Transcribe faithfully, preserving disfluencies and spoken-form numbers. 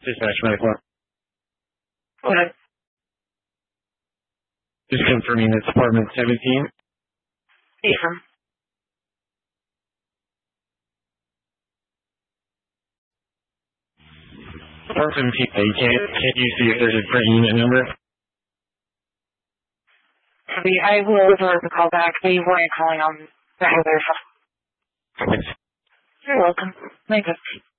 Dispatch medical. Okay. Just confirming it's apartment seventeen. Yeah. Apartment seventeen. You can't, can't you see if there's a different unit number? I will revert the call back. We weren't calling on the other. Thanks. You're welcome. Thank you.